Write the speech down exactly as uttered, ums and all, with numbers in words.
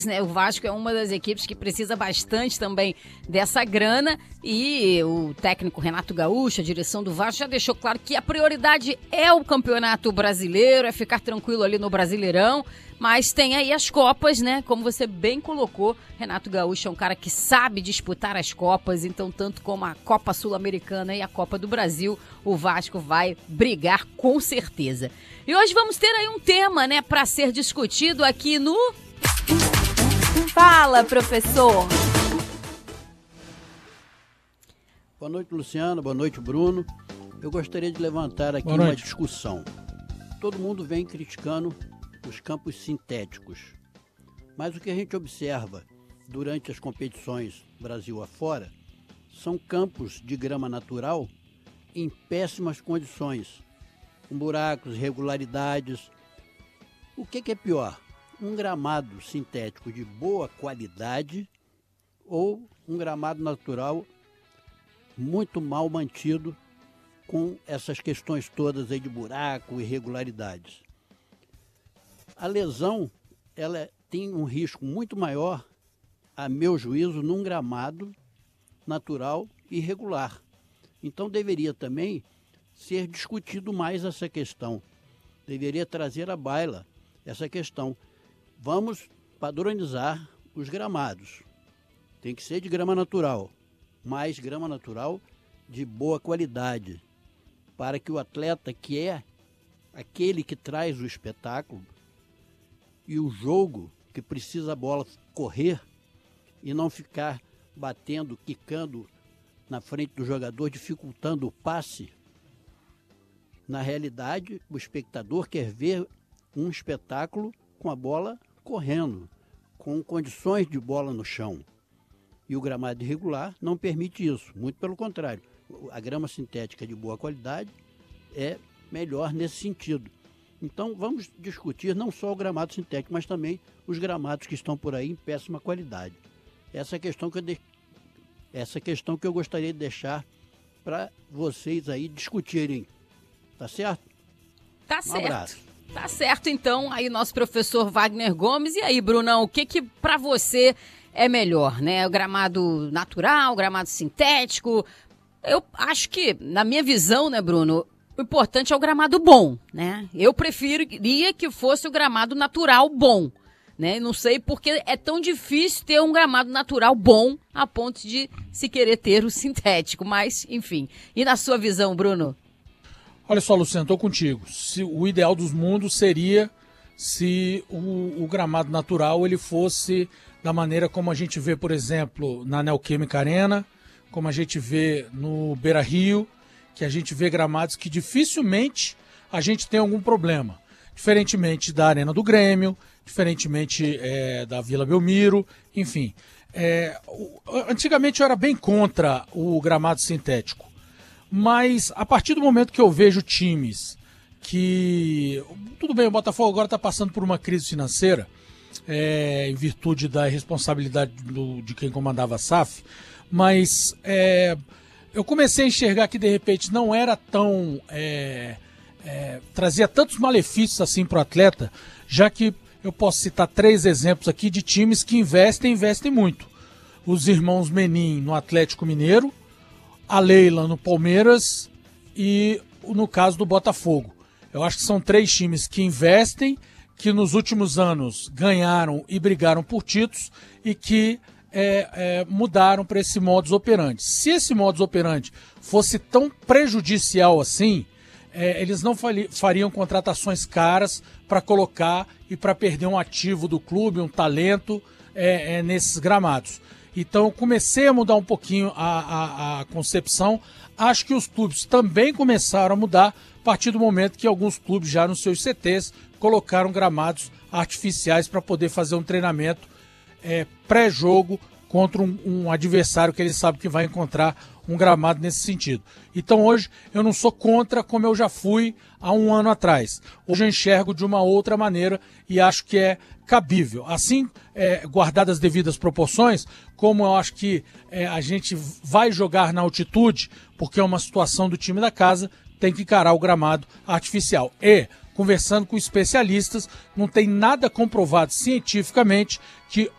Né, o Vasco é uma das equipes que precisa bastante também dessa grana e o técnico Renato Gaúcho, a direção do Vasco, já deixou claro que a prioridade é o Campeonato Brasileiro, é ficar tranquilo ali no Brasileirão, mas tem aí as Copas, né? Como você bem colocou, Renato Gaúcho é um cara que sabe disputar as Copas, então tanto como a Copa Sul-Americana e a Copa do Brasil, o Vasco vai brigar com certeza. E hoje vamos ter aí um tema, né, para ser discutido aqui no... Fala, professor! Boa noite, Luciano. Boa noite, Bruno. Eu gostaria de levantar aqui uma discussão. Todo mundo vem criticando os campos sintéticos, mas o que a gente observa durante as competições Brasil afora são campos de grama natural em péssimas condições, com buracos, irregularidades. O que, que é pior? Um gramado sintético de boa qualidade ou um gramado natural muito mal mantido com essas questões todas aí de buraco, irregularidades. A lesão, ela tem um risco muito maior, a meu juízo, num gramado natural irregular. Então deveria também ser discutido mais essa questão. Deveria trazer à baila essa questão. Vamos padronizar os gramados. Tem que ser de grama natural, mas grama natural de boa qualidade, para que o atleta, que é aquele que traz o espetáculo e o jogo, que precisa a bola correr e não ficar batendo, quicando na frente do jogador, dificultando o passe. Na realidade, o espectador quer ver um espetáculo com a bola correndo, com condições de bola no chão. E o gramado irregular não permite isso, muito pelo contrário. A grama sintética de boa qualidade é melhor nesse sentido. Então vamos discutir não só o gramado sintético, mas também os gramados que estão por aí em péssima qualidade. Essa é a questão que eu, de... Essa é a questão que eu gostaria de deixar para vocês aí discutirem. Tá certo? Tá Um certo. abraço. Tá certo, então, aí nosso professor Wagner Gomes. E aí, Brunão, o que que pra você é melhor, né? O gramado natural, o gramado sintético? Eu acho que, na minha visão, né, Bruno, o importante é o gramado bom, né? Eu preferiria que fosse o gramado natural bom, né? Não sei porque é tão difícil ter um gramado natural bom a ponto de se querer ter o sintético, mas, enfim. E na sua visão, Bruno? Olha só, Luciano, estou contigo. Se, o ideal dos mundos seria se o, o gramado natural ele fosse da maneira como a gente vê, por exemplo, na Neoquímica Arena, como a gente vê no Beira-Rio, que a gente vê gramados que dificilmente a gente tem algum problema. Diferentemente da Arena do Grêmio, diferentemente é, da Vila Belmiro, enfim. É, antigamente eu era bem contra o gramado sintético. Mas a partir do momento que eu vejo times que... Tudo bem, o Botafogo agora está passando por uma crise financeira, é, em virtude da responsabilidade do, de quem comandava a S A F, mas é, eu comecei a enxergar que de repente não era tão... É, é, trazia tantos malefícios assim para o atleta, já que eu posso citar três exemplos aqui de times que investem e investem muito. Os irmãos Menin no Atlético Mineiro, a Leila no Palmeiras e no caso do Botafogo. Eu acho que são três times que investem, que nos últimos anos ganharam e brigaram por títulos e que é, é, mudaram para esse modus operandi. Se esse modus operandi fosse tão prejudicial assim, é, eles não fariam contratações caras para colocar e para perder um ativo do clube, um talento é, é, nesses gramados. Então eu comecei a mudar um pouquinho a, a, a concepção. Acho que os clubes também começaram a mudar a partir do momento que alguns clubes já nos seus C Tês colocaram gramados artificiais para poder fazer um treinamento é, pré-jogo contra um, um adversário que ele sabe que vai encontrar um gramado nesse sentido. Então hoje eu não sou contra como eu já fui há um ano atrás. Hoje eu enxergo de uma outra maneira e acho que é cabível. Assim, é, guardadas as devidas proporções, como eu acho que é, a gente vai jogar na altitude, porque é uma situação do time da casa, tem que encarar o gramado artificial. E, conversando com especialistas, não tem nada comprovado cientificamente que